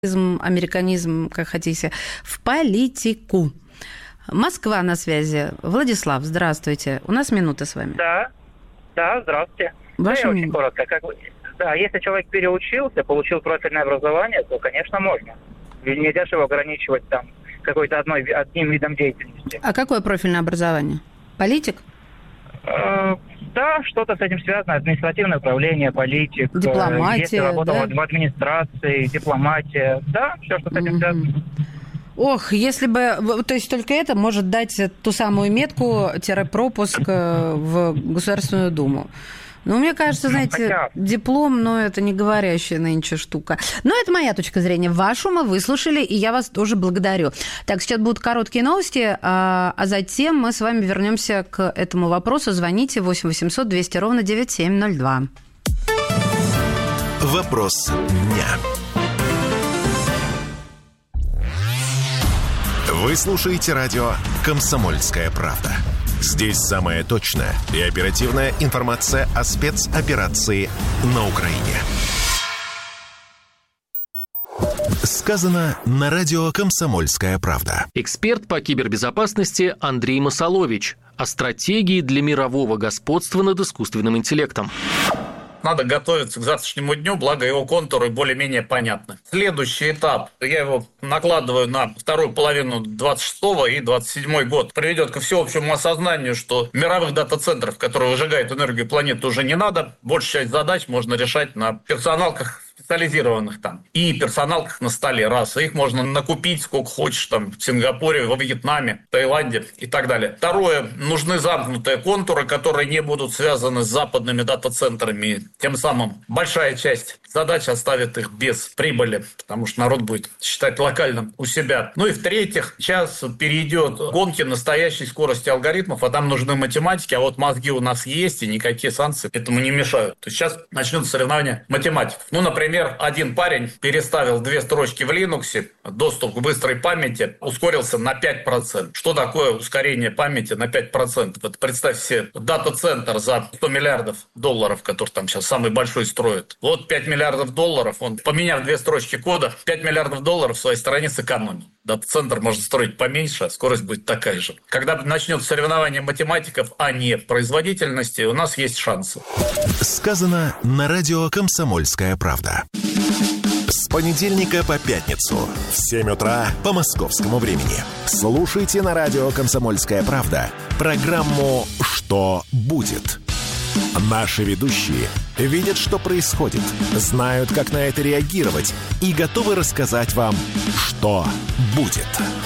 американизм, как хотите, в политику. Москва на связи. Владислав, здравствуйте. У нас минута с вами. Да, здравствуйте. Ваша очень коротко. Если человек переучился, получил профильное образование, то, конечно, можно. Нельзя же его ограничивать там какой-то одним видом деятельности. А какое профильное образование? Политик? Да, что-то с этим связано. Административное управление, политик. Дипломатия, если работал да? в администрации, дипломатия. Да, все, что с этим связано. Ох, если бы... То есть только это может дать ту самую метку-пропуск в Государственную Думу. Ну, мне кажется, знаете, диплом, но это не говорящая нынче штука. Но это моя точка зрения. Вашу мы выслушали, и я вас тоже благодарю. Так, сейчас будут короткие новости, а затем мы с вами вернемся к этому вопросу. Звоните 8 800 200 ровно 9702. Вопрос дня. Вы слушаете радио «Комсомольская правда». Здесь самая точная и оперативная информация о спецоперации на Украине. Сказано на радио «Комсомольская правда». Эксперт по кибербезопасности Андрей Масолович о стратегии для мирового господства над искусственным интеллектом. Надо готовиться к завтрашнему дню, благо его контуры более-менее понятны. Следующий этап, я его накладываю на вторую половину 26-го и 27-й год, приведет ко всеобщему осознанию, что мировых дата-центров, которые выжигают энергию планеты, уже не надо. Большая часть задач можно решать на персоналках специализированных там и персоналках на столе, раз. Их можно накупить сколько хочешь там в Сингапуре, во Вьетнаме, Таиланде и так далее. Второе, нужны замкнутые контуры, которые не будут связаны с западными дата-центрами. Тем самым большая часть задач оставит их без прибыли, потому что народ будет считать локальным у себя. Ну и в-третьих, сейчас перейдет гонки настоящей скорости алгоритмов, а там нужны математики, а вот мозги у нас есть, и никакие санкции этому не мешают. То есть сейчас начнется соревнование математиков. Ну, например, один парень переставил 2 строчки в Linux, доступ к быстрой памяти ускорился на 5%. Что такое ускорение памяти на 5%? Вот представь себе дата-центр за $100 миллиардов, который там сейчас самый большой строит. Вот $5 миллиардов, он, поменяв 2 строчки кода, $5 миллиардов в своей стране сэкономил. Дата-центр можно строить поменьше, а скорость будет такая же. Когда начнется соревнование математиков, а не производительности, у нас есть шансы. Сказано на радио «Комсомольская правда». С понедельника по пятницу в 7 утра по московскому времени. Слушайте на радио «Комсомольская правда» программу «Что будет?». Наши ведущие видят, что происходит, знают, как на это реагировать и готовы рассказать вам, что будет.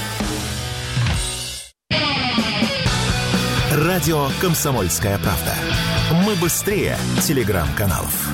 Радио «Комсомольская правда». Мы быстрее телеграм-каналов.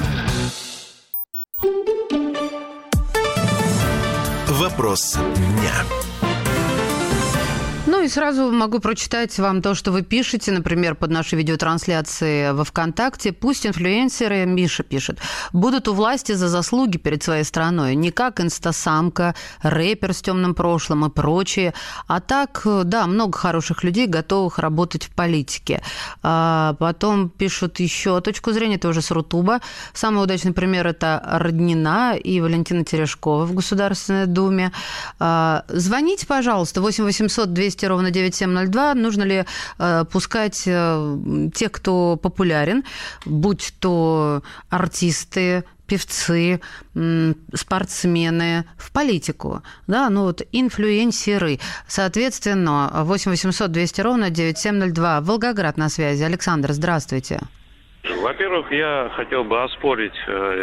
Вопрос дня. Ну и сразу могу прочитать вам то, что вы пишете, например, под нашей видеотрансляцией во ВКонтакте. Пусть инфлюенсеры, Миша пишет, будут у власти за заслуги перед своей страной. Не как инстасамка, рэпер с темным прошлым и прочее. А так, да, много хороших людей, готовых работать в политике. А потом пишут еще точку зрения, тоже с Рутуба. Самый удачный пример – это Роднина и Валентина Терешкова в Государственной Думе. Звоните, пожалуйста, 8 800 200 ровно 9702. Нужно ли пускать тех, кто популярен, будь то артисты, певцы, спортсмены, в политику? Да, ну вот инфлюенсеры. Соответственно, 8 800 200 ровно 9702. Волгоград на связи. Александр, здравствуйте. Во-первых, я хотел бы оспорить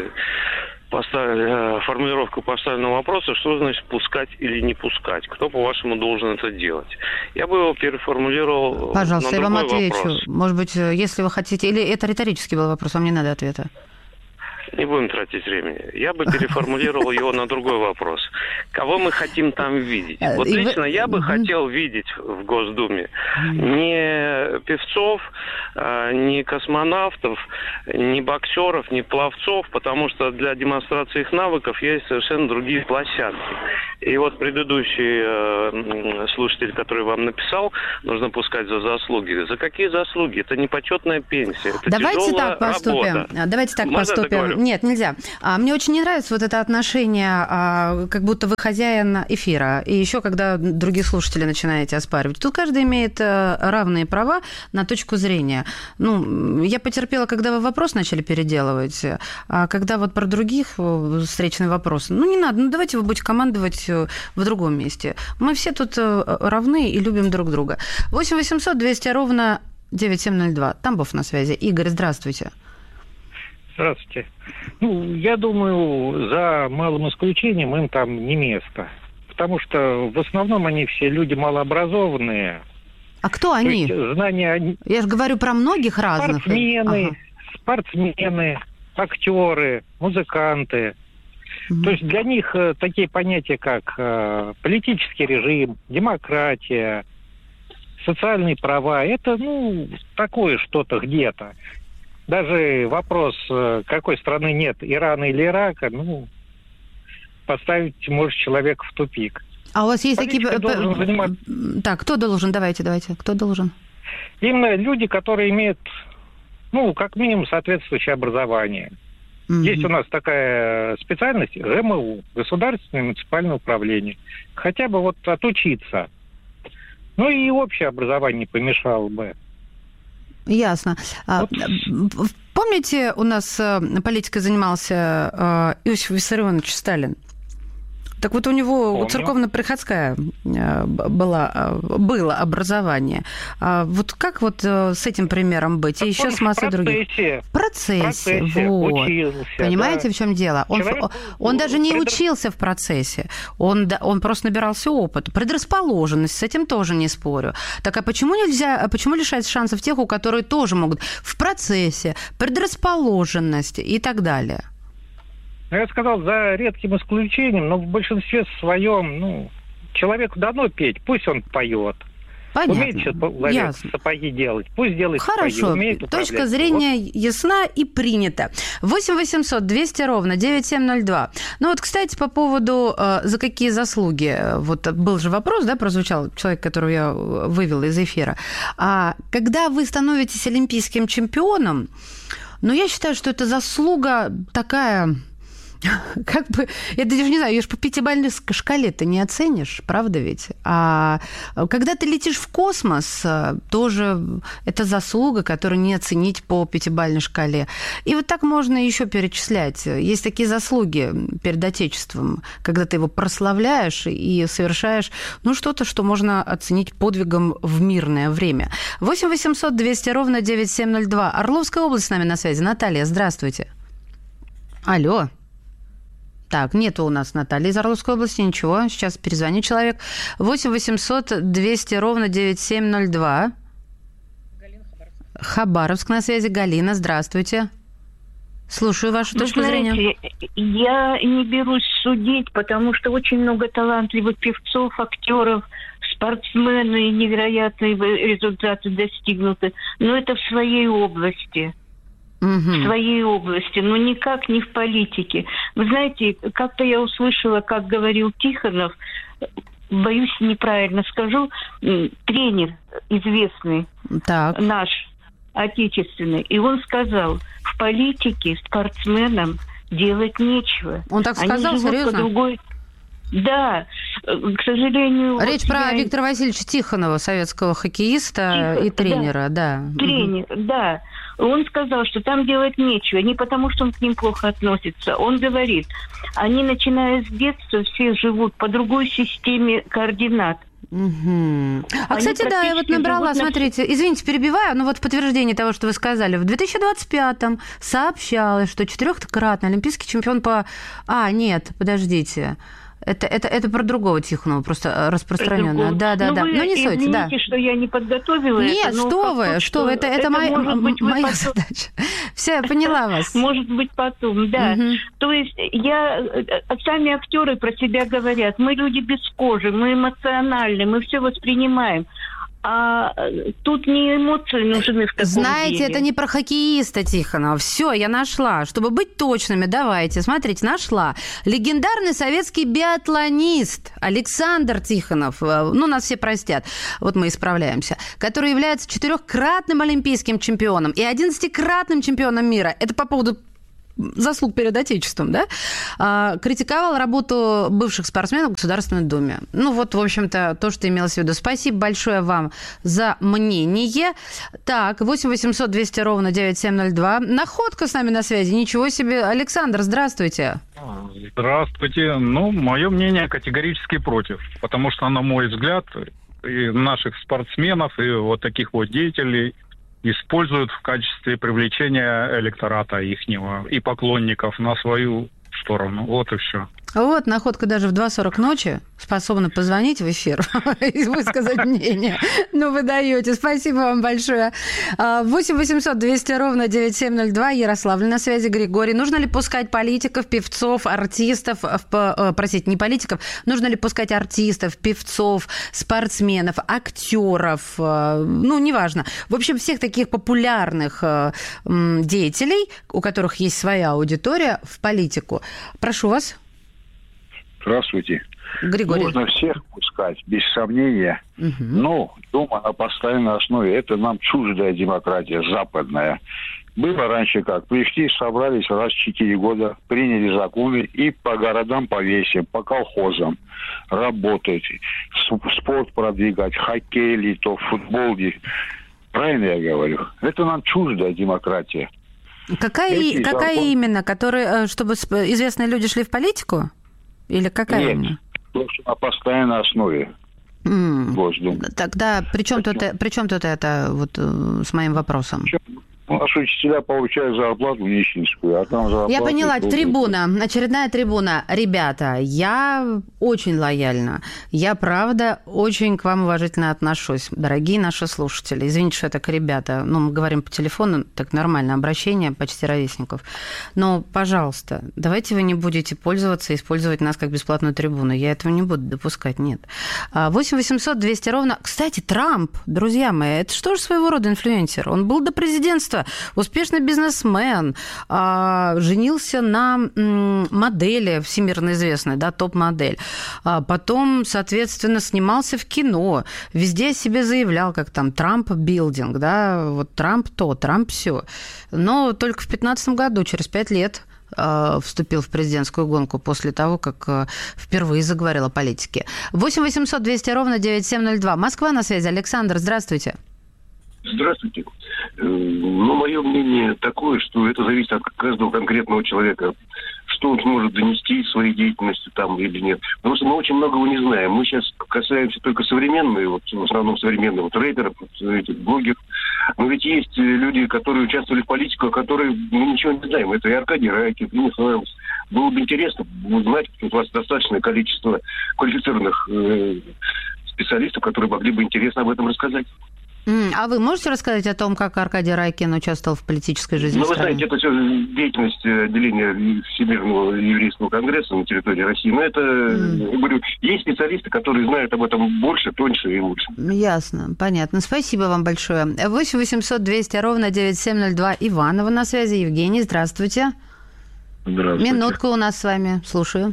формулировку поставленного вопроса, что значит пускать или не пускать. Кто, по-вашему, должен это делать? Я бы его переформулировал. Пожалуйста, на другой я вам отвечу. Вопрос. Может быть, если вы хотите... Или это риторический был вопрос, вам не надо ответа? Не будем тратить времени. Я бы переформулировал его на другой вопрос. Кого мы хотим там видеть? Вот лично я бы хотел видеть в Госдуме не певцов, не космонавтов, не боксеров, не пловцов, потому что для демонстрации их навыков есть совершенно другие площадки. И вот предыдущий слушатель, который вам написал, нужно пускать за заслуги. За какие заслуги? Это не почетная пенсия, это Давайте тяжелая так поступим. работа. Давайте так Можно поступим. Нет, нельзя. Мне очень не нравится вот это отношение, как будто вы хозяин эфира. И еще, когда другие слушатели начинаете оспаривать. Тут каждый имеет равные права на точку зрения. Ну, я потерпела, когда вы вопрос начали переделывать, а когда вот про других встречный вопрос. Ну, не надо, ну, давайте вы будете командовать в другом месте. Мы все тут равны и любим друг друга. 8 800 200 ровно 9702. Тамбов на связи. Игорь, здравствуйте. Здравствуйте. Ну, я думаю, за малым исключением им там не место. Потому что в основном они все люди малообразованные. А кто они? То есть знания... Я же говорю про многих разных. Спортсмены, актеры, музыканты. То есть для них такие понятия, как политический режим, демократия, социальные права, это, ну, такое что-то где-то. Даже вопрос, какой страны нет, Ирана или Ирака, ну, поставить может человека в тупик. А у вас есть Политика такие... Так, кто должен? Давайте. Кто должен? Именно люди, которые имеют, ну, как минимум, соответствующее образование. Есть у нас такая специальность ГМУ, Государственное муниципальное управление. Хотя бы вот отучиться. Ну и общее образование не помешало бы. Ясно. Вот. Помните, у нас политикой занимался Иосиф Виссарионович Сталин? Так вот у него церковно-приходская было образование. Вот как вот с этим примером быть? И еще с массой других. В процессе. Вот. Учился, понимаете, да. в чем дело? Он даже не учился в процессе. Он просто набирался опыта. Предрасположенность, с этим тоже не спорю. Так а почему лишать шансов тех, у которых тоже могут в процессе, предрасположенность и так далее? Я сказал, за редким исключением, но в большинстве своем, ну, человеку дано петь, пусть он поет. Понятно. Умеет человек сапоги делать, пусть делает Хорошо. сапоги. Умеет управлять. Точка зрения ясна и принята. 8 800 200 ровно 9702. Ну вот, кстати, по поводу за какие заслуги. Вот был же вопрос, да, прозвучал, человек, которого я вывела из эфира. Когда вы становитесь олимпийским чемпионом, ну, я считаю, что это заслуга такая... Как бы, я даже не знаю, ее же по 5-бальной шкале ты не оценишь, правда ведь? А когда ты летишь в космос, тоже это заслуга, которую не оценить по 5-бальной шкале. И вот так можно еще перечислять. Есть такие заслуги перед Отечеством, когда ты его прославляешь и совершаешь, ну, что-то, что можно оценить подвигом в мирное время. 8 800 200 ровно 9702. Орловская область с нами на связи. Наталья, здравствуйте. Алло. Так, нету у нас Натальи из Орловской области, ничего. Сейчас перезвонит человек. 8 800 200 ровно 9702. Хабаровск на связи. Галина, здравствуйте. Слушаю вашу точку зрения. Я не берусь судить, потому что очень много талантливых певцов, актеров, спортсмены, невероятные результаты достигнуты. Но это в своей области. В своей области, но никак не в политике. Вы знаете, как-то я услышала, как говорил Тихонов, боюсь, неправильно скажу, тренер известный, наш, отечественный, и он сказал, в политике спортсменам делать нечего. Он так сказал, серьезно? Да, к сожалению... Речь про Виктора Васильевича Тихонова, советского хоккеиста и тренера, да. Тренер, да. Он сказал, что там делать нечего, не потому, что он к ним плохо относится. Он говорит, они, начиная с детства, все живут по другой системе координат. Кстати, да, я вот набрала, смотрите, извините, перебиваю, но вот в подтверждение того, что вы сказали, в 2025-м сообщалось, что 4-кратный олимпийский чемпион по... нет, подождите... Это про другого Тихонова, просто распространенное. Да. Ну, не суть, да. Извините, что я не подготовила Нет, это. Нет, что вы, это моя задача. Все, я поняла вас. Может быть, потом, да. То есть сами актеры про себя говорят, мы люди без кожи, мы эмоциональны, мы все воспринимаем. А тут не эмоции нужны в таком Знаете, деле. это не про хоккеиста Тихонова. Все, я нашла. Чтобы быть точными, давайте. Смотрите, нашла. Легендарный советский биатлонист Александр Тихонов. Ну, нас все простят. Вот мы исправляемся. Который является 4-кратным олимпийским чемпионом и 11-кратным чемпионом мира. Это по поводу заслуг перед Отечеством, да, критиковал работу бывших спортсменов в Государственной Думе. Ну, вот, в общем-то, то, что имелось в виду. Спасибо большое вам за мнение. Так, 8 800 200 ровно 9702. Находка с нами на связи. Ничего себе. Александр, здравствуйте. Здравствуйте. Ну, мое мнение категорически против. Потому что, на мой взгляд, и наших спортсменов, и вот таких вот деятелей используют в качестве привлечения электората ихнего и поклонников на свою сторону. Вот и все. Вот, находка даже в 2:40 ночи способна позвонить в эфир и высказать мнение. Ну, вы даете. Спасибо вам большое. 8 800 200 ровно 9702. Ярославль на связи. Григорий. Нужно ли пускать политиков, певцов, артистов, простите, не политиков, нужно ли пускать артистов, певцов, спортсменов, актеров, ну, неважно. В общем, всех таких популярных деятелей, у которых есть своя аудитория, в политику. Прошу вас. Здравствуйте. Григорий. Нужно всех пускать, без сомнения. Но дома на постоянной основе. Это нам чуждая демократия, западная. Было раньше как. Пришли, собрались раз в 4 года, приняли законы и по городам повесим, по колхозам работать, спорт продвигать, хоккей ли, то футбол ли. Правильно я говорю? Это нам чуждая демократия. Какая именно? Чтобы известные люди шли в политику? Или какая? Нет, именно? то, что на постоянной основе. Тогда при чем тут это вот с моим вопросом? Наши учителя получают зарплату нищенскую, а там зарплата... Я поняла, трибуна, очередная трибуна. Ребята, я очень лояльна. Я, правда, очень к вам уважительно отношусь, дорогие наши слушатели. Извините, что я так, ребята, мы говорим по телефону, так нормально, обращение почти ровесников. Но, пожалуйста, давайте вы не будете пользоваться и использовать нас как бесплатную трибуну. Я этого не буду допускать, нет. 8 800 200 ровно... Кстати, Трамп, друзья мои, это что же своего рода инфлюенсер? Он был до президентства успешный бизнесмен, женился на модели всемирно известной, да, топ-модель. Потом, соответственно, снимался в кино, везде о себе заявлял, как там Трамп-билдинг, да, вот Трамп то, Трамп сё. Но только в 2015 году, через 5 лет, вступил в президентскую гонку после того, как впервые заговорил о политике. 8 800 200 ровно 9702. Москва на связи. Александр, здравствуйте. Здравствуйте. Мое мнение такое, что это зависит от каждого конкретного человека, что он сможет донести своей деятельностью там или нет. Потому что мы очень многого не знаем. Мы сейчас касаемся только современной, вот в основном современных рэперов, этих блогеров. Но ведь есть люди, которые участвовали в политике, о которой мы ничего не знаем. Это и Аркадий Райкин, и Михаил. Было бы интересно узнать, у вас достаточное количество квалифицированных специалистов, которые могли бы интересно об этом рассказать. А вы можете рассказать о том, как Аркадий Райкин участвовал в политической жизни страны? Вы знаете, это все деятельность отделения Всемирного еврейского конгресса на территории России. Но это, я говорю, есть специалисты, которые знают об этом больше, тоньше и лучше. Ясно, понятно. Спасибо вам большое. 8 800 200 ровно 9702. Иванова на связи. Евгений, здравствуйте. Здравствуйте. Минутку у нас с вами. Слушаю.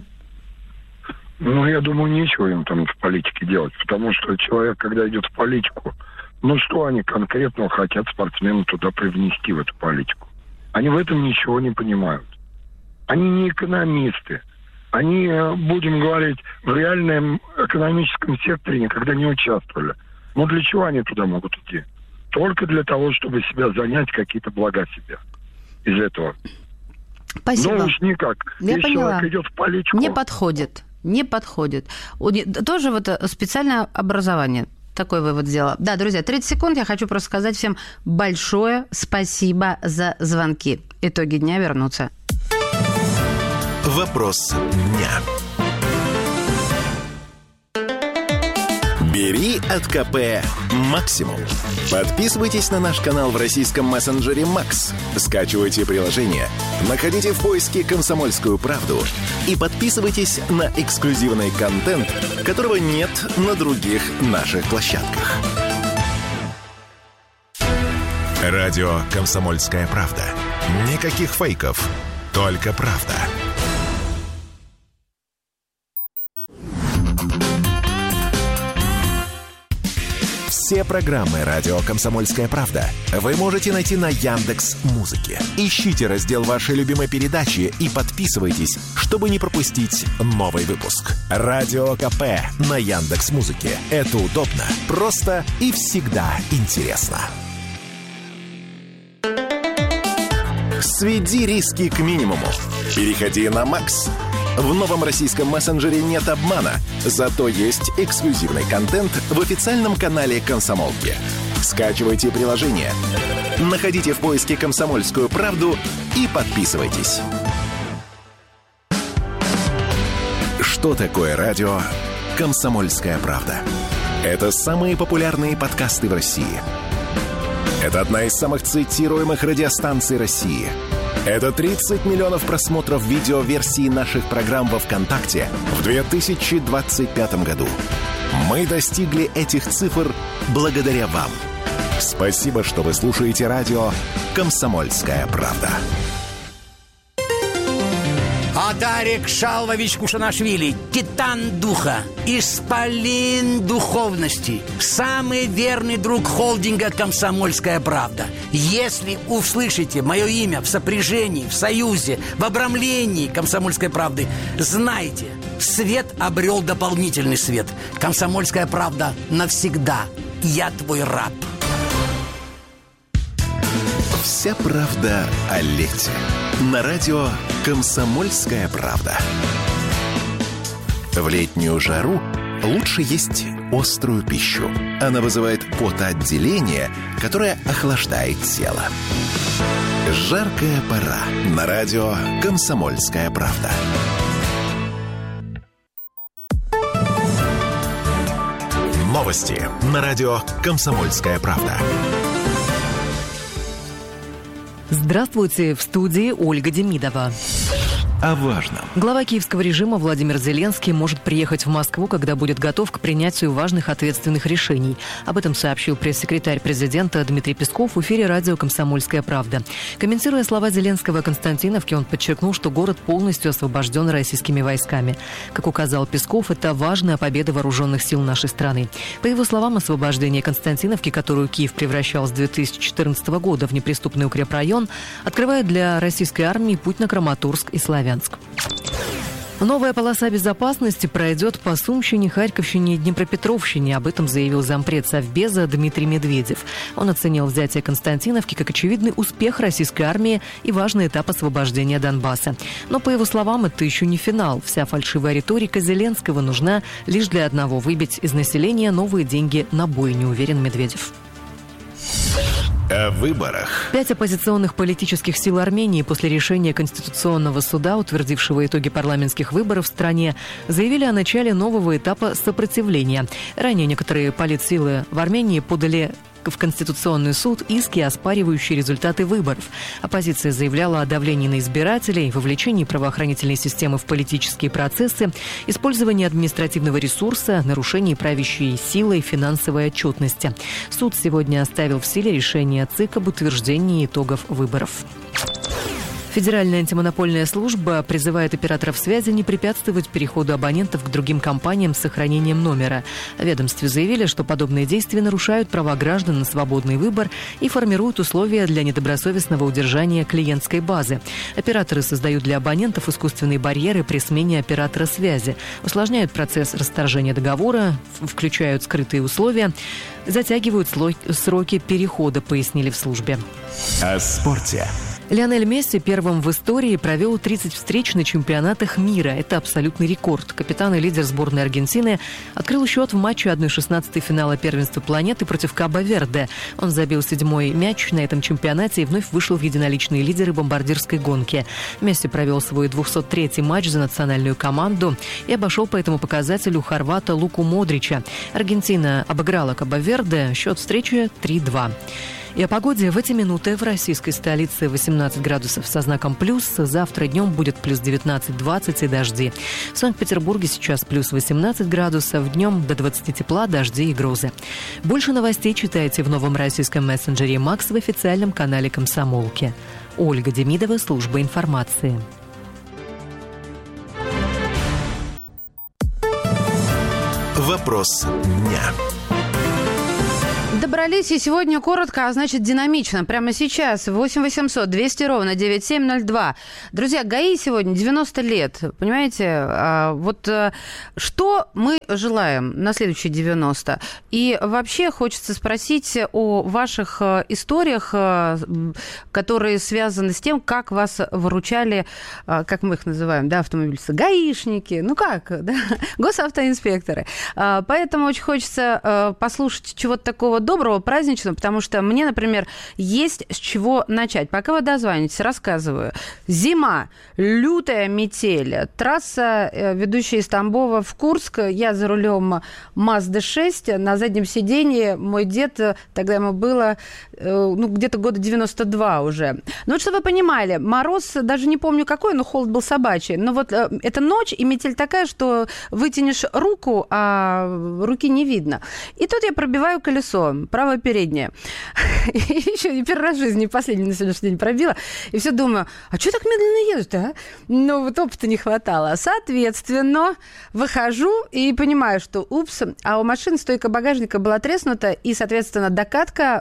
Я думаю, нечего им там в политике делать. Потому что человек, когда идет в политику, что они конкретно хотят спортсмены туда привнести, в эту политику? Они в этом ничего не понимают. Они не экономисты. Они, будем говорить, в реальном экономическом секторе никогда не участвовали. Для чего они туда могут идти? Только для того, чтобы себя занять, какие-то блага себе из этого. Спасибо. Уж никак. Я Если поняла. человек идет в политику... Не подходит. Тоже вот специальное образование. Такой вывод сделала. Да, друзья, 30 секунд. Я хочу просто сказать всем большое спасибо за звонки. Итоги дня вернутся. Вопрос дня. Бери от КП максимум. Подписывайтесь на наш канал в российском мессенджере Макс. Скачивайте приложение, находите в поиске «Комсомольскую правду» и подписывайтесь на эксклюзивный контент, которого нет на других наших площадках. Радио «Комсомольская правда». Никаких фейков, только правда. Все программы «Радио Комсомольская правда» вы можете найти на Яндекс.Музыке. Ищите раздел вашей любимой передачи и подписывайтесь, чтобы не пропустить новый выпуск. Радио КП на Яндекс.Музыке. Это удобно, просто и всегда интересно. Сведи риски к минимуму. Переходи на Макс. В новом российском мессенджере нет обмана, зато есть эксклюзивный контент в официальном канале «Комсомолки». Скачивайте приложение, находите в поиске «Комсомольскую правду» и подписывайтесь. Что такое радио «Комсомольская правда»? Это самые популярные подкасты в России. Это одна из самых цитируемых радиостанций России. Это 30 миллионов просмотров видеоверсии наших программ во ВКонтакте в 2025 году. Мы достигли этих цифр благодаря вам. Спасибо, что вы слушаете радио «Комсомольская правда». Адарик Шалвович Кушанашвили, титан духа, исполин духовности, самый верный друг холдинга «Комсомольская правда». Если услышите мое имя в сопряжении, в союзе, в обрамлении «Комсомольской правды», знайте, свет обрел дополнительный свет. «Комсомольская правда» навсегда. Я твой раб. Вся правда о лете. На радио «Комсомольская правда». В летнюю жару лучше есть острую пищу. Она вызывает потоотделение, которое охлаждает тело. Жаркая пора. На радио «Комсомольская правда». Новости на радио «Комсомольская правда». Здравствуйте, в студии Ольга Демидова. О важном. Глава киевского режима Владимир Зеленский может приехать в Москву, когда будет готов к принятию важных ответственных решений. Об этом сообщил пресс-секретарь президента Дмитрий Песков в эфире радио «Комсомольская правда». Комментируя слова Зеленского о Константиновке, он подчеркнул, что город полностью освобожден российскими войсками. Как указал Песков, это важная победа вооруженных сил нашей страны. По его словам, освобождение Константиновки, которую Киев превращал с 2014 года в неприступный укрепрайон, открывает для российской армии путь на Краматорск и Славянск. Новая полоса безопасности пройдет по Сумщине, Харьковщине и Днепропетровщине. Об этом заявил зампред Совбеза Дмитрий Медведев. Он оценил взятие Константиновки как очевидный успех российской армии и важный этап освобождения Донбасса. Но, по его словам, это еще не финал. Вся фальшивая риторика Зеленского нужна лишь для одного – выбить из населения новые деньги на бойню, уверен Медведев. О выборах. 5 оппозиционных политических сил Армении после решения Конституционного суда, утвердившего итоги парламентских выборов в стране, заявили о начале нового этапа сопротивления. Ранее некоторые политсилы в Армении подали в Конституционный суд иски, оспаривающие результаты выборов. Оппозиция заявляла о давлении на избирателей, вовлечении правоохранительной системы в политические процессы, использовании административного ресурса, нарушении правящей силой финансовой отчетности. Суд сегодня оставил в силе решение ЦИК об утверждении итогов выборов. Федеральная антимонопольная служба призывает операторов связи не препятствовать переходу абонентов к другим компаниям с сохранением номера. В ведомстве заявили, что подобные действия нарушают права граждан на свободный выбор и формируют условия для недобросовестного удержания клиентской базы. Операторы создают для абонентов искусственные барьеры при смене оператора связи, усложняют процесс расторжения договора, включают скрытые условия, затягивают сроки перехода, пояснили в службе. О спорте. Лионель Месси первым в истории провел 30 встреч на чемпионатах мира. Это абсолютный рекорд. Капитан и лидер сборной Аргентины открыл счет в матче 1/16 финала первенства планеты против Кабо-Верде. Он забил 7-й мяч на этом чемпионате и вновь вышел в единоличные лидеры бомбардирской гонки. Месси провел свой 203-й матч за национальную команду и обошел по этому показателю хорвата Луку Модрича. Аргентина обыграла Кабо-Верде. Счет встречи 3-2. И о погоде в эти минуты в российской столице 18 градусов со знаком плюс. Завтра днем будет плюс 19-20 и дожди. В Санкт-Петербурге сейчас плюс 18 градусов, днем до 20 тепла, дожди и грозы. Больше новостей читайте в новом российском мессенджере «Макс» в официальном канале «Комсомолки». Ольга Демидова, служба информации. Вопрос дня. Добрались, и сегодня коротко, а значит динамично. Прямо сейчас 8 800 200 ровно 9702. Друзья, ГАИ сегодня 90 лет. Понимаете, вот что мы желаем на следующие 90? И вообще хочется спросить о ваших историях, которые связаны с тем, как вас выручали, как мы их называем, да, автомобилисты, гаишники, ну как, да, госавтоинспекторы. Поэтому очень хочется послушать чего-то такого доброго, праздничного, потому что мне, например, есть с чего начать. Пока вы дозвонитесь, рассказываю. Зима, лютая метель, трасса, ведущая из Тамбова в Курск. Я за рулем Mazda 6, на заднем сиденье мой дед, тогда ему было, где-то года 92 уже. Ну, вот чтобы вы понимали, мороз, даже не помню какой, но холод был собачий. Но вот эта ночь и метель такая, что вытянешь руку, а руки не видно. И тут я пробиваю колесо, правое переднее. И еще первый раз в жизни, последний на сегодняшний день пробила. И все думаю, а что так медленно едут-то, а? Ну, вот опыта не хватало. Соответственно, выхожу и понимаю, что упс, а у машины стойка багажника была треснута, и, соответственно, докатка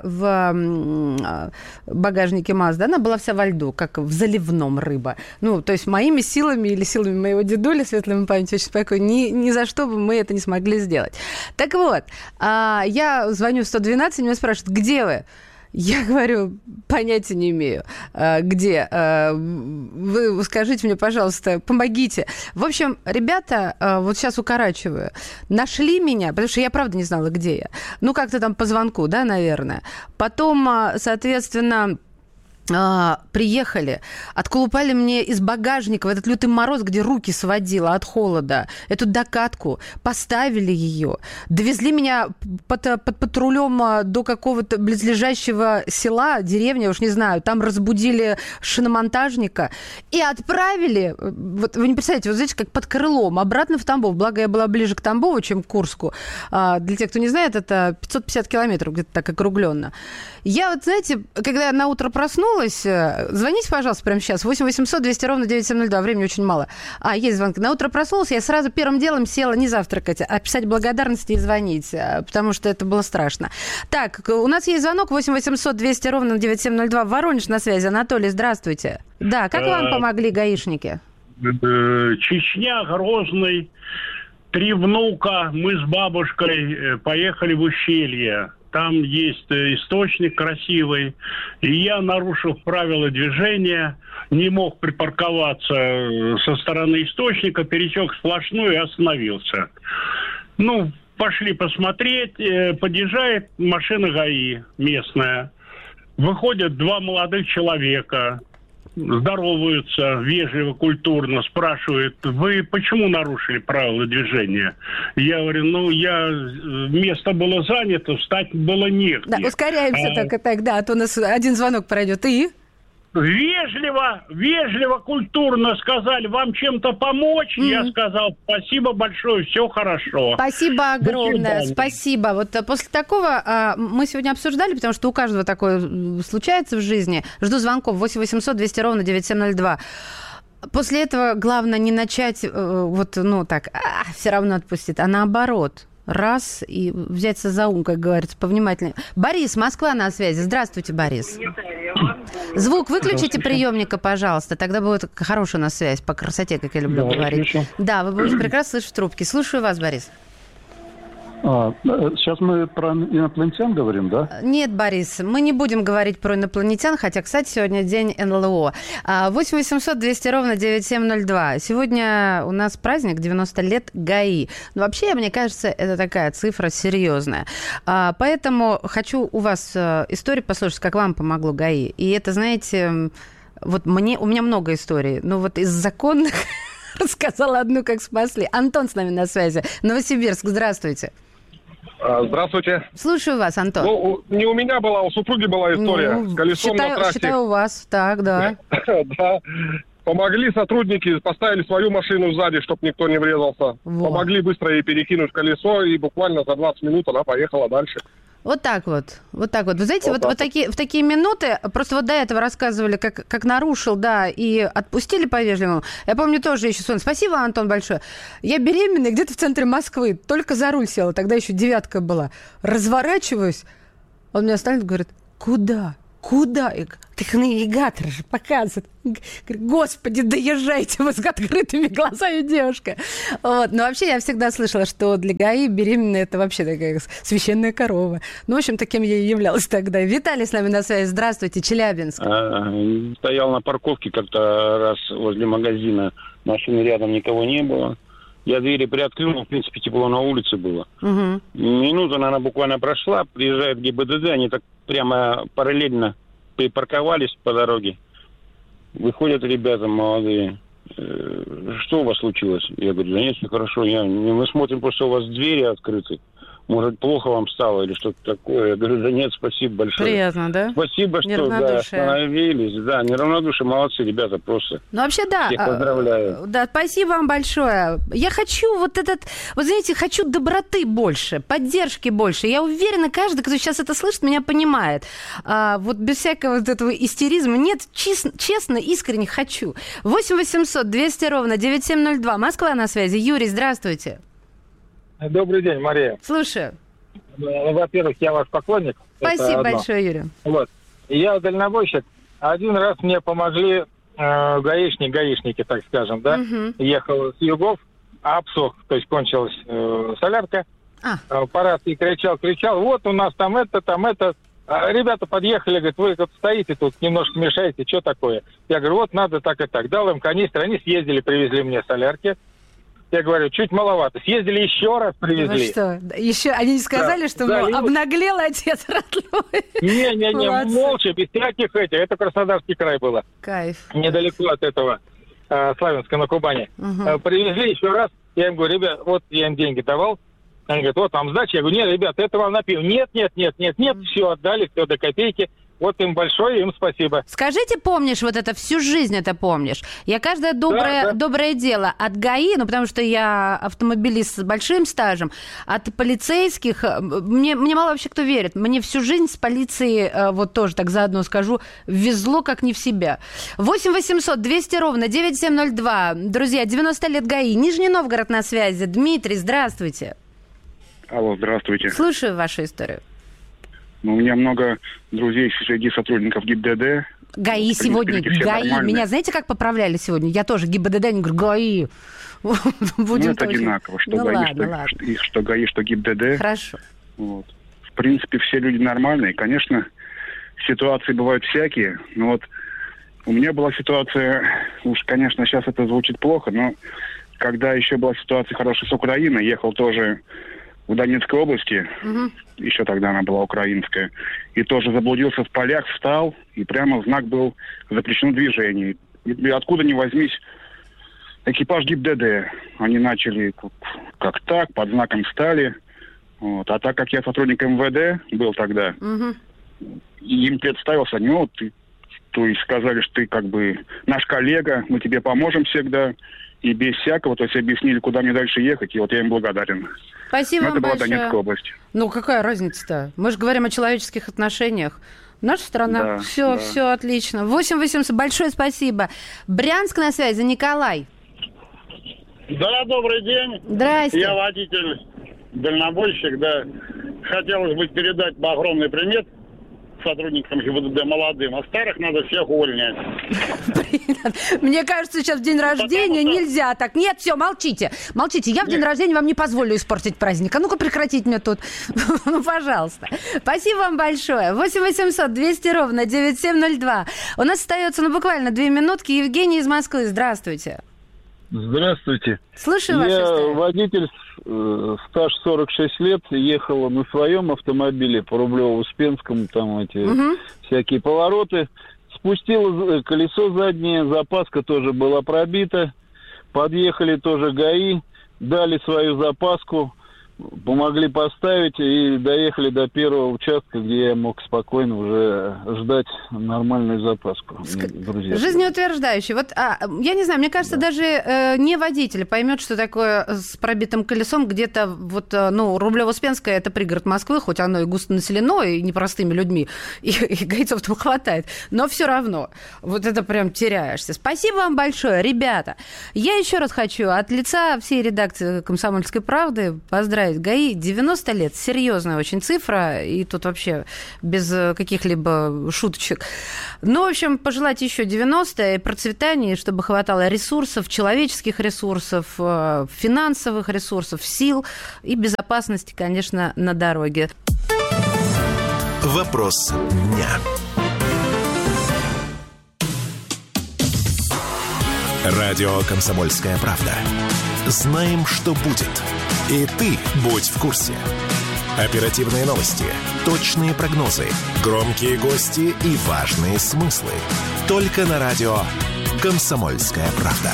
в багажнике Mazda, она была вся во льду, как в заливном рыба. Ну, то есть моими силами или силами моего дедули, светлой памяти, очень спокойно, ни за что бы мы это не смогли сделать. Так вот, я звоню в 112, меня спрашивают, где вы? Я говорю, понятия не имею, где. Вы скажите мне, пожалуйста, помогите. В общем, ребята, вот сейчас укорачиваю, нашли меня, потому что я правда не знала, где я. Ну, как-то там по звонку, да, наверное. Потом, соответственно... приехали, отколупали мне из багажника в этот лютый мороз, где руки сводило от холода, эту докатку, поставили ее, довезли меня под патрулем до какого-то близлежащего села, деревни, уж не знаю, там разбудили шиномонтажника и отправили, вот вы не представляете, вот знаете, как под крылом, обратно в Тамбов. Благо, я была ближе к Тамбову, чем к Курску. Для тех, кто не знает, это 550 километров, где-то так округленно. Я вот, знаете, когда я на утро проснулась, звоните, пожалуйста, прямо сейчас. 8 800 200 ровно 9702. Времени очень мало. Есть звонки. На утро проснулась, я сразу первым делом села не завтракать, а писать благодарности и звонить, потому что это было страшно. Так, у нас есть звонок. 8 800 200 ровно 9702. Воронеж на связи. Анатолий, здравствуйте. Да, как вам помогли гаишники? Чечня, Грозный, 3 внука. Мы с бабушкой поехали в ущелье. Там есть источник красивый. И я, нарушив правила движения, не мог припарковаться со стороны источника, пересек сплошную и остановился. Ну, пошли посмотреть. Подъезжает машина ГАИ местная. Выходят 2 молодых человека. Здороваются вежливо, культурно, спрашивают, вы почему нарушили правила движения? Я говорю, место было занято, встать было негде. Да, ускоряемся так, а то у нас один звонок пройдет. И? Вежливо, культурно сказали, вам чем-то помочь? Я сказал, спасибо большое, все хорошо. Спасибо огромное, спасибо. Вот после такого мы сегодня обсуждали, потому что у каждого такое случается в жизни. Жду звонков 8 800 200 ровно 9702. После этого главное не начать все равно отпустит, а наоборот. Раз, и взяться за ум, как говорится, повнимательнее. Борис, Москва на связи. Здравствуйте, Борис. Звук выключите приемника, пожалуйста, тогда будет хорошая у нас связь по красоте, как я люблю говорить. Отлично. Да, вы будете прекрасно слышать в трубке. Слушаю вас, Борис. Сейчас мы про инопланетян говорим, да? Нет, Борис, мы не будем говорить про инопланетян, хотя, кстати, сегодня день НЛО. 8 800 200 ровно 9702. Сегодня у нас праздник 90 лет ГАИ. Но вообще, мне кажется, это такая цифра серьезная. Поэтому хочу у вас историю послушать, как вам помогло ГАИ. И это, знаете, вот у меня много историй, но вот из законных рассказала одну, как спасли. Антон с нами на связи. Новосибирск, здравствуйте. Здравствуйте. Слушаю вас, Антон. Ну, не у меня была, у супруги была история с колесом на трассе. Считаю, у вас. Так, да. Да. Помогли сотрудники, поставили свою машину сзади, чтобы никто не врезался. Помогли быстро ей перекинуть колесо, и буквально за 20 минут она поехала дальше. Вот так вот. Вы знаете, в такие минуты, просто вот до этого рассказывали, как нарушил, да, и отпустили по-вежливому. Я помню тоже еще, спасибо, Антон, большое. Я беременная где-то в центре Москвы, только за руль села, тогда еще 9 была. Разворачиваюсь, он меня останет, говорит, куда? Так навигатор же показывает. Господи, доезжайте вы с открытыми глазами, девушка. Вот. Но вообще я всегда слышала, что для ГАИ беременная это вообще такая священная корова. Ну, в общем, таким я и являлась тогда. Виталий с нами на связи. Здравствуйте, Челябинск. Стоял на парковке как-то раз возле магазина. Машины рядом никого не было. Я двери приоткрыл, но, в принципе, тепло на улице было. Угу. Минута, она буквально прошла. Приезжает ГИБДД, они так прямо параллельно припарковались по дороге. Выходят ребята молодые. Что у вас случилось? Я говорю, да нет, все хорошо. Мы смотрим, просто у вас двери открыты. Может, плохо вам стало или что-то такое? Я говорю, да нет, спасибо большое. Приятно, да? Спасибо, что остановились. Да, неравнодушие, молодцы, ребята, просто. Ну, вообще, да. Всех поздравляю. Да, спасибо вам большое. Я хочу хочу доброты больше, поддержки больше. Я уверена, каждый, кто сейчас это слышит, меня понимает. Вот без всякого вот этого истеризма. Нет, честно, искренне хочу. 8 800 200 ровно 9702. Москва на связи. Юрий, здравствуйте. Добрый день, Мария. Слушаю. Во-первых, я ваш поклонник. Спасибо большое, Юрий. Вот. Я дальнобойщик. Один раз мне помогли гаишники, так скажем, да. Угу. Ехал с югов, обсох, то есть кончилась солярка. По рации кричал, вот у нас там это. Ребята подъехали, говорят, вы тут стоите, тут немножко мешаете, что такое? Я говорю, вот надо так и так. Дал им канистры, они съездили, привезли мне солярки. Я говорю, чуть маловато. Съездили еще раз, привезли. Ну что, еще они не сказали, что обнаглел отец родной? Не, молча, без всяких этих. Это Краснодарский край было. Кайф. Недалеко от этого Славянска на Кубани. Угу. Привезли еще раз. Я им говорю, ребят, вот я им деньги давал. Они говорят, вот вам сдача. Я говорю, нет, ребят, это вам на пиво. Нет, все отдали, все до копейки. Вот им большое, им спасибо. Скажите, помнишь вот это, всю жизнь это помнишь? Я каждое доброе дело от ГАИ, потому что я автомобилист с большим стажем, от полицейских, мне мало вообще кто верит, мне всю жизнь с полицией, вот тоже так заодно скажу, везло как не в себя. 8 800 200 ровно 9702. Друзья, 90 лет ГАИ. Нижний Новгород на связи. Дмитрий, здравствуйте. Алло, здравствуйте. Слушаю вашу историю. У меня много друзей среди сотрудников ГИБДД. ГАИ сегодня, ГАИ. Нормальные. Меня знаете, как поправляли сегодня? Я тоже ГИБДД, не говорю, ГАИ. Это одинаково, что ГАИ, что ГАИ, что ГИБДД. Хорошо. Вот. В принципе, все люди нормальные. Конечно, ситуации бывают всякие. Но вот у меня была ситуация, уж, конечно, сейчас это звучит плохо, но когда еще была ситуация хорошая с Украиной, ехал тоже в Донецкой области, еще тогда она была украинская, и тоже заблудился в полях, встал, и прямо знак был «Запрещено движение». И откуда ни возьмись, экипаж ГИБДД. Они начали как так, под знаком встали. Вот. А так как я сотрудник МВД был тогда, им представился, то есть сказали, что ты как бы наш коллега, мы тебе поможем всегда. И без всякого, то есть объяснили, куда мне дальше ехать, и вот я им благодарен. Спасибо вам большое. Это была Донецкая область. Ну, какая разница-то? Мы же говорим о человеческих отношениях. Наша страна, все отлично. 8 800, большое спасибо. Брянск на связи, Николай. Да, добрый день. Здрасте. Я водитель, дальнобойщик, да. Хотелось бы передать огромный привет сотрудникам ГИБДД молодым, а старых надо всех увольнять. Мне кажется, сейчас в день рождения нельзя так. Нет, все, молчите. Молчите. Я в день рождения вам не позволю испортить праздник. А ну-ка прекратить мне тут. Ну, пожалуйста. Спасибо вам большое. 8 800 200 ровно 9702. У нас остается, буквально 2 минутки. Евгений из Москвы. Здравствуйте. Здравствуйте. Слушаю вашу историю. Я водитель, стаж 46 лет, ехал на своем автомобиле по Рублево-Успенскому, там эти всякие повороты. Спустил колесо заднее, запаска тоже была пробита. Подъехали тоже ГАИ, дали свою запаску. помогли поставить и доехали до первого участка, где я мог спокойно уже ждать нормальную запаску. Друзья. Жизнеутверждающий. Вот, я не знаю, мне кажется, даже не водитель поймет, что такое с пробитым колесом где-то вот, Рублево-Успенское – это пригород Москвы, хоть оно и густонаселено, и непростыми людьми, и гайцов там хватает, но все равно вот это прям теряешься. Спасибо вам большое, ребята. Я еще раз хочу от лица всей редакции «Комсомольской правды» поздравить ГАИ. 90 лет. Серьезная очень цифра. И тут вообще без каких-либо шуточек. Ну, в общем, пожелать еще 90 и процветания, и чтобы хватало ресурсов, человеческих ресурсов, финансовых ресурсов, сил и безопасности, конечно, на дороге. Вопрос дня. Радио «Комсомольская правда». Знаем, что будет. И ты будь в курсе. Оперативные новости, точные прогнозы, громкие гости и важные смыслы. Только на радио «Комсомольская правда».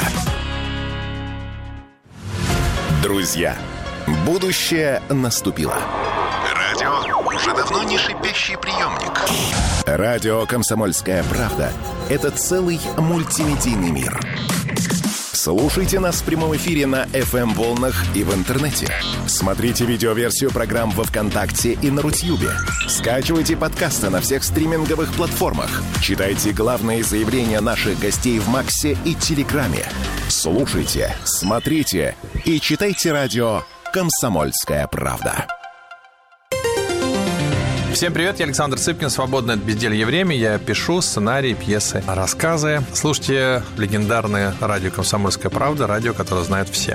Друзья, будущее наступило. Радио уже давно не шипящий приемник. Радио «Комсомольская правда» — это целый мультимедийный мир. Слушайте нас в прямом эфире на FM-волнах и в интернете. Смотрите видеоверсию программ во ВКонтакте и на Рутьюбе. Скачивайте подкасты на всех стриминговых платформах. Читайте главные заявления наших гостей в Максе и Телеграме. Слушайте, смотрите и читайте радио «Комсомольская правда». Всем привет, я Александр Цыпкин, свободное от безделья время. Я пишу сценарии, пьесы, рассказы. Слушайте легендарное радио «Комсомольская правда», радио, которое знают все.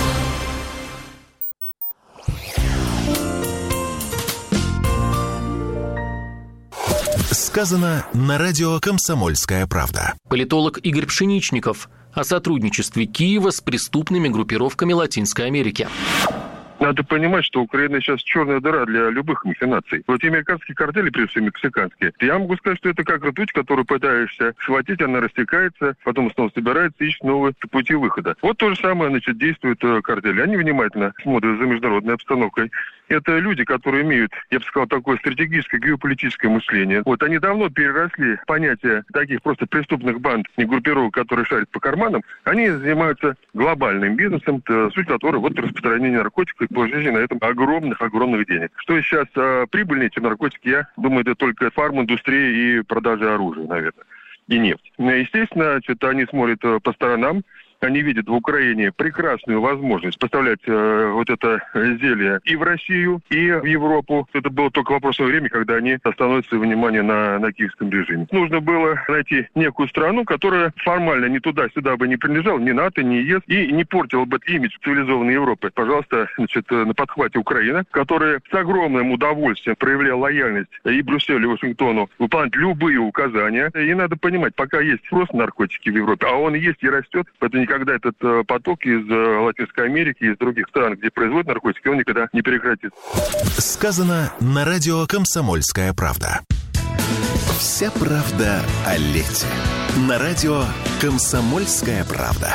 Сказано на радио «Комсомольская правда». Политолог Игорь Пшеничников о сотрудничестве Киева с преступными группировками Латинской Америки. Надо понимать, что Украина сейчас черная дыра для любых махинаций. Вот и американские картели, прежде всего мексиканские, я могу сказать, что это как ртуть, которую пытаешься схватить, она растекается, потом снова собирается, ищет новые пути выхода. Вот то же самое, действуют картели. Они внимательно смотрят за международной обстановкой. Это люди, которые имеют, я бы сказал, такое стратегическое геополитическое мышление. Вот они давно переросли понятие таких просто преступных банд и группировок, которые шарят по карманам. Они занимаются глобальным бизнесом, суть которой вот распространение наркотиков и положение на этом огромных денег. Что сейчас прибыльнее, чем наркотики, я думаю, это только фарм-индустрия и продажа оружия, наверное, и нефть. Естественно, они смотрят по сторонам. Они видят в Украине прекрасную возможность поставлять вот это зелье и в Россию, и в Европу. Это было только вопросом времени, когда они остановят свое внимание на киевском режиме. Нужно было найти некую страну, которая формально ни туда-сюда бы не принадлежала, ни НАТО, ни ЕС, и не портила бы имидж цивилизованной Европы. Пожалуйста, на подхвате Украина, которая с огромным удовольствием проявляла лояльность и Брюсселю, и Вашингтону, выполнять любые указания. И надо понимать, пока есть спрос на наркотики в Европе, а он есть и растет, поэтому никогда этот поток из Латинской Америки, из других стран, где производят наркотики, он никогда не прекратится. Сказано на радио «Комсомольская правда». Вся правда о лете. На радио «Комсомольская правда».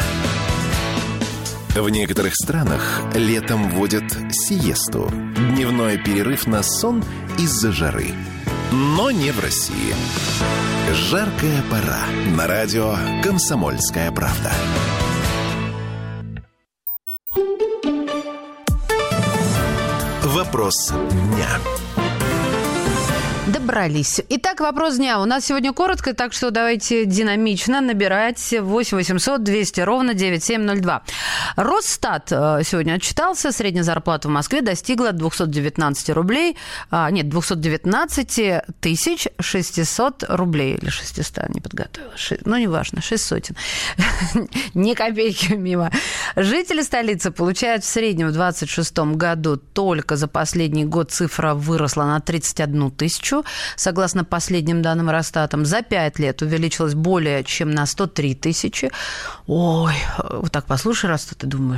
В некоторых странах летом вводят сиесту – дневной перерыв на сон из-за жары. Но не в России. Жаркая пора. На радио «Комсомольская правда». Вопрос дня. Добрались. Итак, вопрос дня. У нас сегодня коротко, так что давайте динамично набирать 8 800 200 ровно 9702. Росстат сегодня отчитался. Средняя зарплата в Москве достигла 219 рублей. 219 тысяч 600 рублей. Или 600, не подготовила. Ну, неважно, 600. Ни копейки мимо. Жители столицы получают в среднем в 2026 году только за последний год цифра выросла на 31 тысячу. Согласно последним данным Росстата, за 5 лет увеличилась более чем на 103 тысячи. Ой, вот так послушай Росстат, ты думаешь,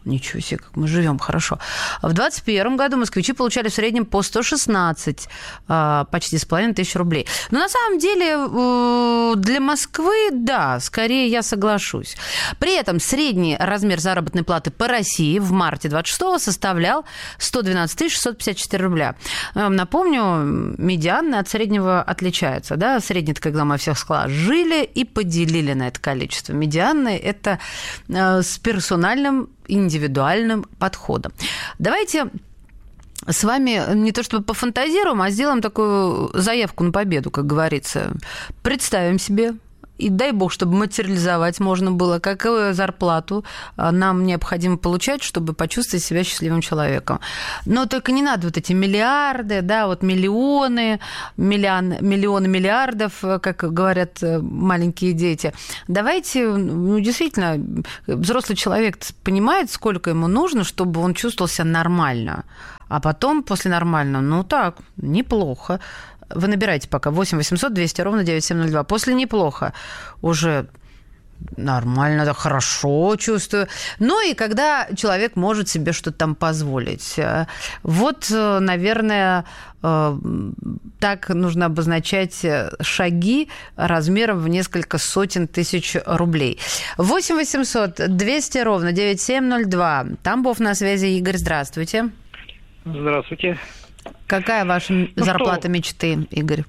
Ничего себе, как мы живем хорошо. В 2021 году москвичи получали в среднем по 116, почти с половиной тысяч рублей. Но на самом деле для Москвы, да, скорее я соглашусь. При этом средний размер заработной платы по России в марте 26-го составлял 112 654 рубля. Напомню, медианный от среднего отличается. Да? Средний-то, когда мы всех сложили и поделили на это количество. Медианный – это с персональным индивидуальным подходом. Давайте с вами не то чтобы пофантазируем, а сделаем такую заявку на победу, как говорится. Представим себе, и дай бог, чтобы материализовать можно было, какую зарплату нам необходимо получать, чтобы почувствовать себя счастливым человеком. Но только не надо вот эти миллиарды, да, вот миллионы миллиардов, как говорят маленькие дети. Давайте, действительно, взрослый человек понимает, сколько ему нужно, чтобы он чувствовал себя нормально. А потом, после нормального, так, неплохо. Вы набираете пока 8 800 200 ровно 9702. После неплохо. Уже нормально, да, хорошо чувствую. Ну и когда человек может себе что-то там позволить. Вот, наверное, так нужно обозначать шаги размером в несколько сотен тысяч рублей. 8 800 200 ровно 9702. Тамбов на связи. Игорь, здравствуйте. Здравствуйте. Какая ваша зарплата мечты, Игорь?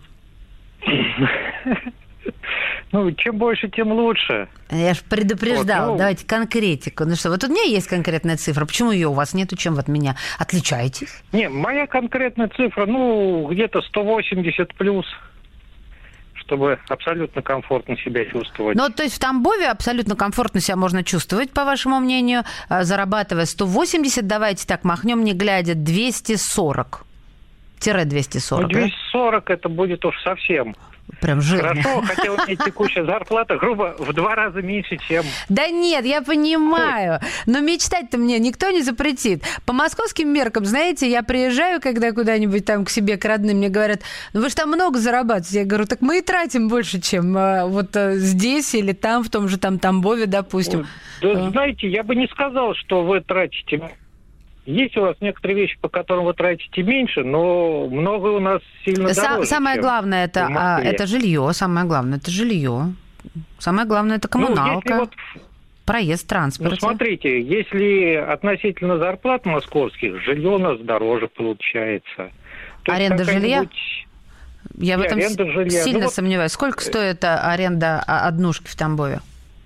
Чем больше, тем лучше. Я же предупреждала. Давайте конкретику. Вот у меня есть конкретная цифра. Почему ее у вас нету? Чем вы от меня отличаетесь? Не, моя конкретная цифра, где-то 180 плюс, чтобы абсолютно комфортно себя чувствовать. То есть в Тамбове абсолютно комфортно себя можно чувствовать, по вашему мнению, зарабатывая 180, давайте так махнем, не глядя, 240. 240. 240 это будет уж совсем. Прям жирно. Хорошо, хотя у меня текущая зарплата, грубо, в 2 раза меньше, чем... Да нет, я понимаю, но мечтать-то мне никто не запретит. По московским меркам, знаете, я приезжаю, когда куда-нибудь там к себе, к родным, мне говорят, вы же там много зарабатываете. Я говорю, так мы и тратим больше, чем вот здесь или там, в том же там Тамбове, допустим. Да, знаете, я бы не сказал, что вы тратите... Есть у вас некоторые вещи, по которым вы тратите меньше, но много у нас сильно дороже. Самое главное это жилье. Самое главное это жилье. Самое главное это коммуналка, проезд, транспорт. Смотрите, если относительно зарплат московских, жилье у нас дороже получается. Аренда жилья? Я в этом сильно сомневаюсь. Сколько стоит аренда однушки в Тамбове?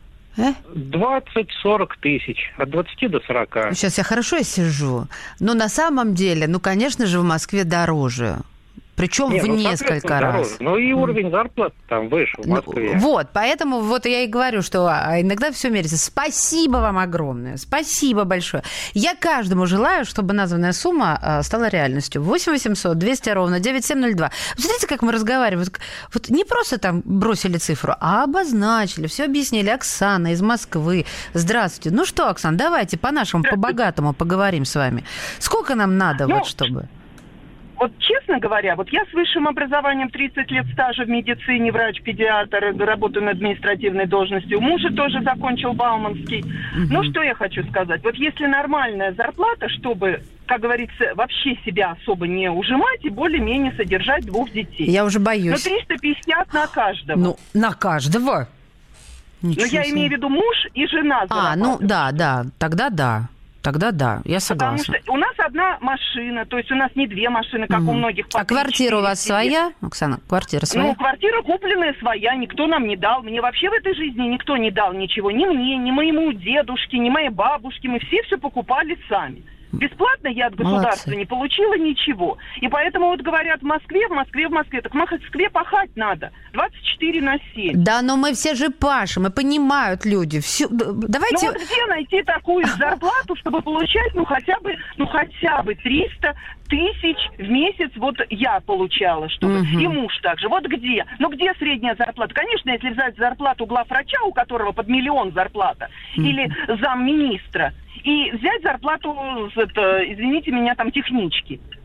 20-40 тысяч, от 20 до 40. Сейчас я хорошо сижу, но на самом деле, конечно же, в Москве дороже. Причем в несколько раз. И уровень зарплат там выше в Москве. Поэтому я и говорю, что иногда все меряется. Спасибо вам огромное. Спасибо большое. Я каждому желаю, чтобы названная сумма стала реальностью. 8 800 200 ровно 9702. Смотрите, как мы разговариваем. Вот не просто там бросили цифру, а обозначили, все объяснили. Оксана из Москвы. Здравствуйте. Ну что, Оксана, давайте по-нашему, по-богатому поговорим с вами. Сколько нам надо, чтобы... Вот честно говоря, я с высшим образованием, 30 лет стажа в медицине, врач-педиатр, работаю на административной должности. У мужа тоже закончил Бауманский. Что я хочу сказать? Если нормальная зарплата, чтобы, как говорится, вообще себя особо не ужимать и более-менее содержать 2 детей. Я уже боюсь. 350 на каждого. На каждого? Я имею в виду муж и жена зарабатывают. Тогда да. Тогда да, я согласна. Потому что у нас одна машина, то есть у нас не 2 машины, как у многих. А квартира у вас своя, Оксана? Квартира своя? Квартира купленная своя, никто нам не дал. Мне вообще в этой жизни никто не дал ничего. Ни мне, ни моему дедушке, ни моей бабушке. Мы все покупали сами. Бесплатно я от государства не получила ничего. И поэтому говорят в Москве. Так в Москве пахать надо. 24/7. Да, но мы все же пашем, и понимают люди. Давайте... Где найти такую зарплату, чтобы получать, хотя бы 300 тысяч в месяц я получала, чтобы. И муж также. Где? Где средняя зарплата? Конечно, если взять зарплату главврача, у которого под 1 000 000 зарплата, или замминистра, и взять зарплату, извините меня, технички.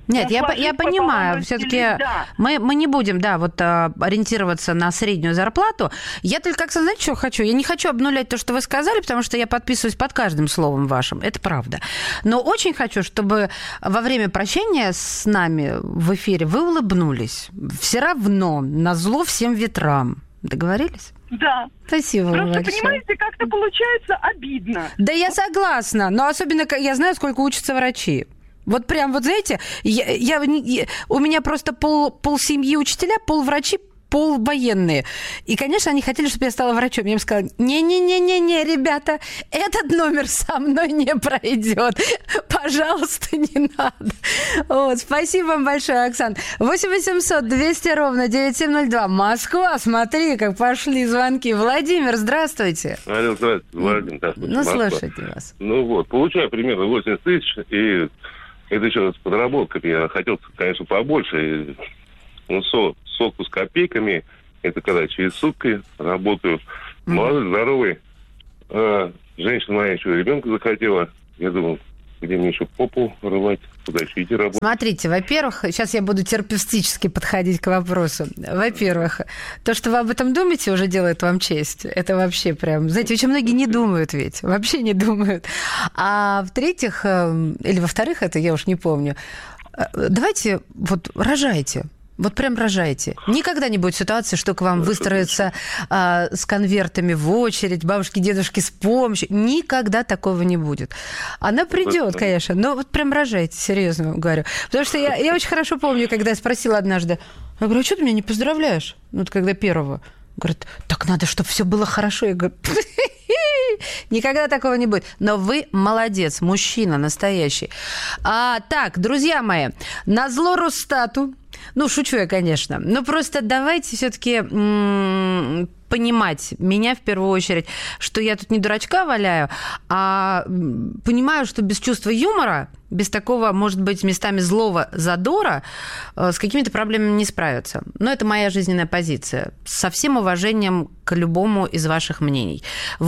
Нет, я понимаю, все-таки мы не будем, ориентироваться на среднюю зарплату. Я только, Оксана, знаете, что хочу? Я не хочу обнулять то, что вы сказали, потому что я подписываюсь под каждым словом вашим. Это правда. Но очень хочу, чтобы во время прощения с нами в эфире вы улыбнулись. Все равно, назло всем ветрам. Договорились? Да. Спасибо. Просто, понимаете, как-то получается обидно. Да, я согласна. Но особенно я знаю, сколько учатся врачи. Вот прям, вот знаете, у меня просто пол семьи учителя, пол врачи, пол военные. И, конечно, они хотели, чтобы я стала врачом. Я им сказала, не-не-не-не, ребята, этот номер со мной не пройдет. Пожалуйста, не надо. Вот, спасибо вам большое, Оксана. 8-800-200-97-02. Москва, смотри, как пошли звонки. Владимир, здравствуйте. Алло, здравствуйте, Владимир. Здравствуйте, Москва. Слушайте вас. Получаю примерно 80 тысяч, и это еще с подработками. Я хотел, конечно, побольше. Сотку с копейками. Это когда через сутки работаю. Молодой, здоровый. Женщина моя еще ребенка захотела. Я думал, где мне еще попу рвать, куда еще идти работать. Смотрите, во-первых, сейчас я буду терапевтически подходить к вопросу. Во-первых, то, что вы об этом думаете, уже делает вам честь. Это вообще прям... Знаете, очень многие не думают ведь. Вообще не думают. А в-третьих, или во-вторых, это я уж не помню, давайте вот рожайте. Вот прям рожайте. Никогда не будет ситуации, что к вам выстроятся с конвертами в очередь, бабушки, дедушки с помощью. Никогда такого не будет. Она придет, конечно, но вот прям рожайте, серьезно говорю. Потому что я очень хорошо помню, когда я спросила однажды, я говорю, а что ты меня не поздравляешь? Ну, вот когда первого. Говорит, так надо, чтобы все было хорошо. Я говорю, никогда такого не будет. Но вы молодец, мужчина настоящий. Так, друзья мои, назло Росстату, шучу я, конечно, но просто давайте все-таки понимать меня в первую очередь, что я тут не дурачка валяю, а понимаю, что без чувства юмора, без такого, может быть, местами злого задора с какими-то проблемами не справиться. Но это моя жизненная позиция. Со всем уважением к любому из ваших мнений.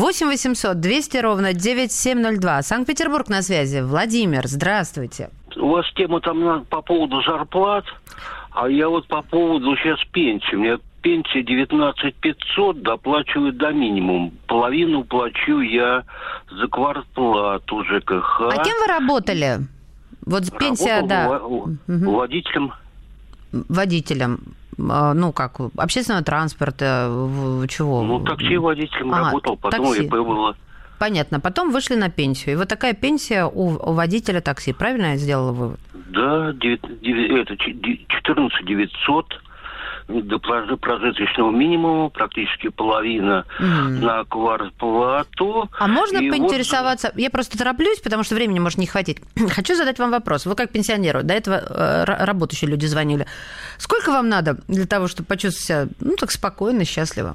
8-800-200-97-02. Санкт-Петербург на связи. Владимир, здравствуйте. У вас тема там по поводу зарплат, а я вот по поводу сейчас пенсии. У меня пенсия 19 500, доплачивают до минимума. Половину плачу я за квартплату ЖКХ. А кем вы работали? Вот пенсия, водителем. Водителем. Общественного транспорта, чего? Такси водителем работал, потом ИП было. Понятно. Потом вышли на пенсию. И вот такая пенсия у водителя такси. Правильно я сделала вывод? Да, 14 900 до прожиточного минимума, практически половина на квартплату. А можно поинтересоваться? Я просто тороплюсь, потому что времени может не хватить. Хочу задать вам вопрос. Вы как пенсионеру, до этого работающие люди звонили. Сколько вам надо для того, чтобы почувствовать себя, так спокойно, счастливо?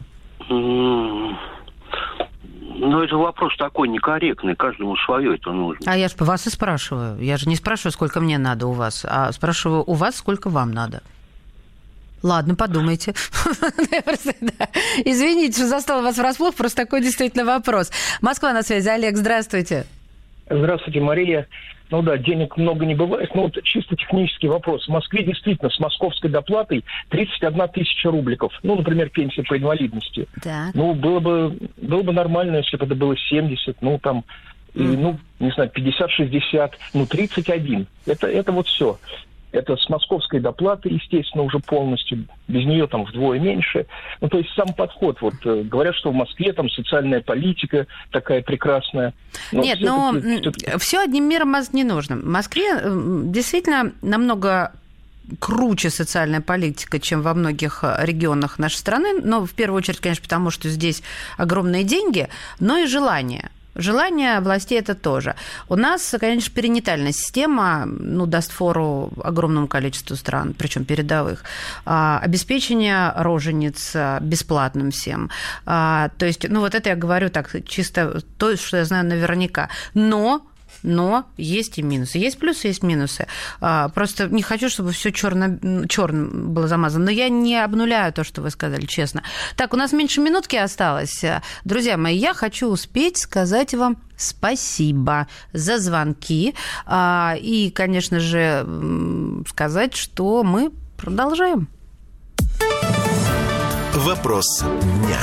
Это вопрос такой некорректный, каждому свое это нужно. А я же по вас и спрашиваю. Я же не спрашиваю, сколько мне надо у вас, а спрашиваю у вас, сколько вам надо. Ладно, подумайте. Извините, что застала вас врасплох, просто такой действительно вопрос. Москва на связи. Олег, здравствуйте. Здравствуйте, Мария. Денег много не бывает, но чисто технический вопрос. В Москве действительно с московской доплатой 31 тысяча рубликов. Например, пенсия по инвалидности. Так. Было бы нормально, если бы это было 70, не знаю, 50-60, 31. Это вот все. Это с московской доплатой, естественно, уже полностью. Без нее там вдвое меньше. То есть сам подход. Говорят, что в Москве там социальная политика такая прекрасная. Нет, все одним миром не нужно. В Москве действительно намного круче социальная политика, чем во многих регионах нашей страны. Но в первую очередь, конечно, потому что здесь огромные деньги, но и желание. Желание властей – это тоже. У нас, конечно, перинатальная система, даст фору огромному количеству стран, причем передовых. Обеспечение рожениц бесплатным всем. То есть, это я говорю так, чисто то, что я знаю наверняка. Но но есть и минусы. Есть плюсы, есть минусы. Просто не хочу, чтобы все черным было замазано. Но я не обнуляю то, что вы сказали, честно. Так, у нас меньше минутки осталось. Друзья мои, я хочу успеть сказать вам спасибо за звонки. И, конечно же, сказать, что мы продолжаем. Вопрос дня.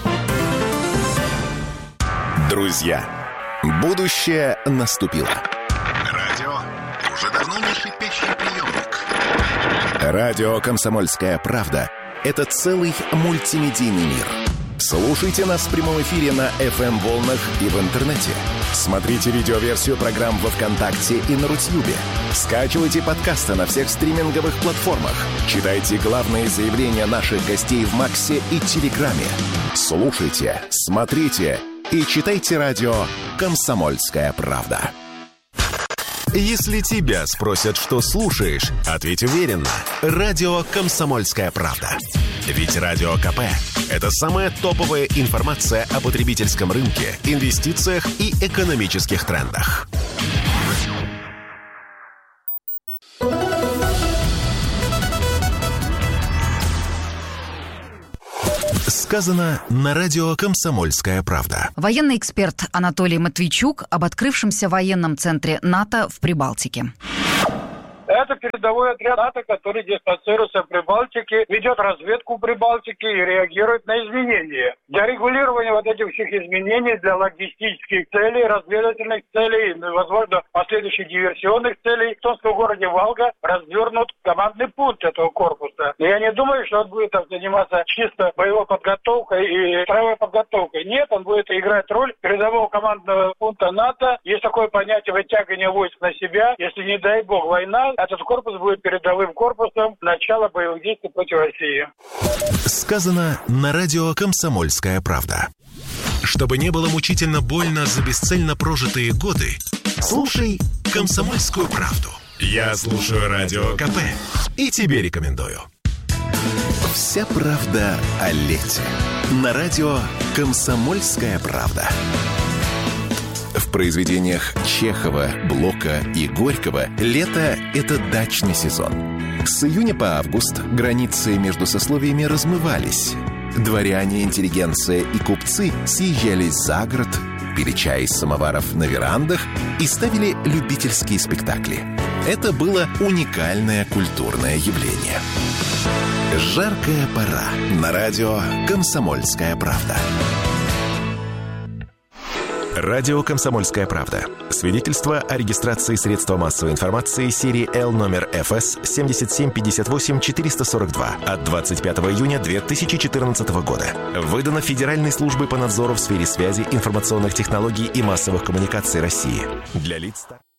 Друзья, будущее наступило. Радио уже давно не шипящий приемник. Радио «Комсомольская правда» — это целый мультимедийный мир. Слушайте нас в прямом эфире на FM-волнах и в интернете. Смотрите видеоверсию программ во ВКонтакте и на Рутьюбе. Скачивайте подкасты на всех стриминговых платформах. Читайте главные заявления наших гостей в Максе и Телеграме. Слушайте, смотрите и читайте радио «Комсомольская правда». Если тебя спросят, что слушаешь, ответь уверенно. Радио «Комсомольская правда». Ведь Радио КП – это самая топовая информация о потребительском рынке, инвестициях и экономических трендах. Сказано на радио «Комсомольская правда». Военный эксперт Анатолий Матвейчук об открывшемся военном центре НАТО в Прибалтике. Это передовой отряд НАТО, который дислоцируется в Прибалтике, ведет разведку в Прибалтике и реагирует на изменения. Для регулирования вот этих всех изменений, для логистических целей, разведывательных целей, возможно, последующих диверсионных целей, в Томском городе Валга развернут командный пункт этого корпуса. Но я не думаю, что он будет там заниматься чисто боевой подготовкой и строевой подготовкой. Нет, он будет играть роль передового командного пункта НАТО. Есть такое понятие вытягивания войск на себя. Если, не дай бог, война, этот корпус будет передовым корпусом начала боевых действий против России. Сказано на радио «Комсомольская правда». Чтобы не было мучительно больно за бесцельно прожитые годы, слушай «Комсомольскую правду». Я слушаю Радио КП и тебе рекомендую. Вся правда о лете. На радио «Комсомольская правда». В произведениях Чехова, Блока и Горького лето – это дачный сезон. С июня по август границы между сословиями размывались. Дворяне, интеллигенция и купцы съезжались за город, пили чай из самоваров на верандах и ставили любительские спектакли. Это было уникальное культурное явление. Жаркая пора. На радио «Комсомольская правда». Радио «Комсомольская правда». Свидетельство о регистрации средства массовой информации серии Л номер ФС 7758-442 от 25 июня 2014 года. Выдано Федеральной службой по надзору в сфере связи, информационных технологий и массовых коммуникаций России. Для лиц...